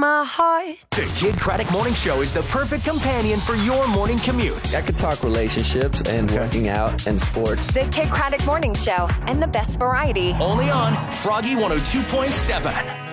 my heart. The Kidd Kraddick Morning Show is the perfect companion for your morning commute. I could talk relationships and working out and sports. The Kidd Kraddick Morning Show and the best variety. Only on Froggy 102.7.